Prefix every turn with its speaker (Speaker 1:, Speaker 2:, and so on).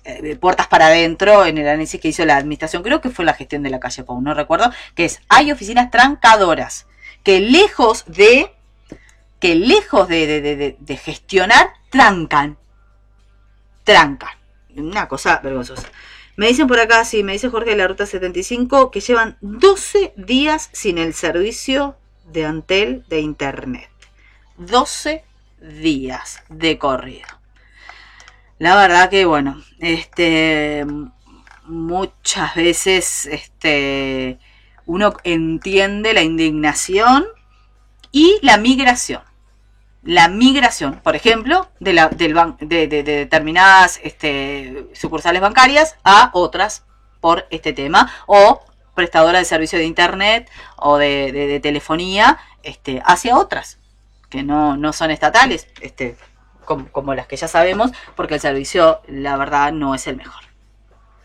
Speaker 1: puertas para adentro en el análisis que hizo la administración, creo que fue la gestión de la calle Pou, no recuerdo, que es, hay oficinas trancadoras, que lejos de gestionar, trancan. Una cosa vergonzosa. Me dicen por acá, sí, me dice Jorge de la Ruta 75, que llevan 12 días sin el servicio de Antel de internet. 12 días de corrido. La verdad que, bueno, muchas veces uno entiende la indignación y la migración. La migración, por ejemplo, de determinadas sucursales bancarias a otras por este tema, o prestadora de servicio de internet o de telefonía hacia otras que no son estatales, como las que ya sabemos, porque el servicio, la verdad, no es el mejor.